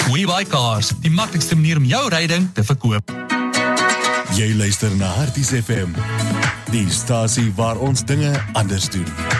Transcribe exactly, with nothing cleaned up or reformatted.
WeBuyCars, die maklikste manier om jou ryding te verkoop. Jy luister na Harties F M, die stasie waar ons dinge anders doen.